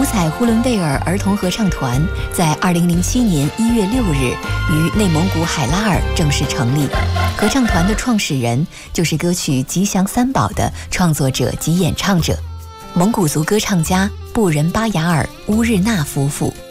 采呼伦贝尔儿童合唱团在2007年1月6日于内蒙古海拉尔正式成立。合唱团的创始人就是歌曲《吉祥三宝》的创作者及演唱者，蒙古族歌唱家布仁巴雅尔乌日纳夫妇。